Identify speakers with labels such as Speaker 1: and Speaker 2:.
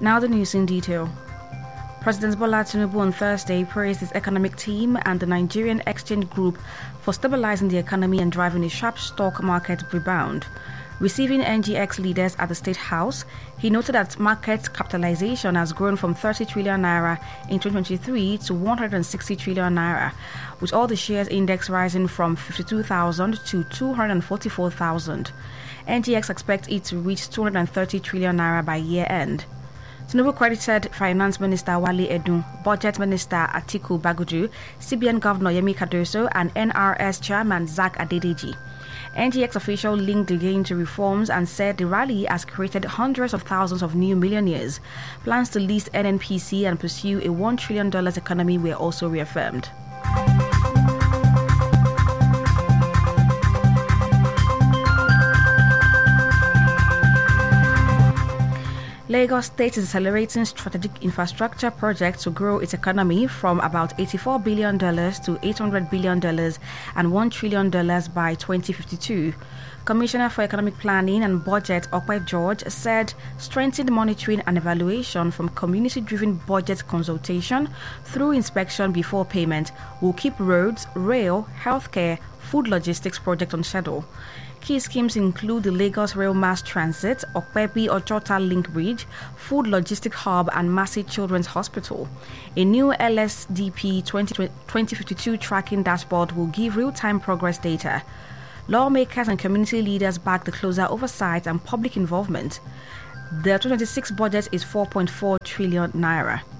Speaker 1: Now the news in detail. President Bola Tinubu on Thursday praised his economic team and the Nigerian Exchange Group for stabilizing the economy and driving a sharp stock market rebound. Receiving NGX leaders at the State House, he noted that market capitalization has grown from 30 trillion naira in 2023 to 160 trillion naira, with all the shares index rising from 52,000 to 244,000. NGX expects it to reach 230 trillion naira by year end. Tinubu credited Finance Minister Wale Edun, Budget Minister Atiku Bagudu, CBN Governor Yemi Cardoso, and NRS Chairman Zach Adedeji. NGX official linked the gain to reforms and said the rally has created hundreds of thousands of new millionaires. Plans to list NNPC and pursue a $1 trillion economy were also reaffirmed. Lagos State is accelerating strategic infrastructure projects to grow its economy from about $84 billion to $800 billion and $1 trillion by 2052. Commissioner for Economic Planning and Budget Okpe George said strengthened monitoring and evaluation from community-driven budget consultation through inspection before payment will keep roads, rail, healthcare, food logistics projects on schedule. Key schemes include the Lagos Rail Mass Transit, Okpebi-Ojota Link Bridge, Food Logistics Hub and Massey Children's Hospital. A new LSDP 2052 tracking dashboard will give real-time progress data. Lawmakers and community leaders back the closer oversight and public involvement. The 2026 budget is 4.4 trillion naira.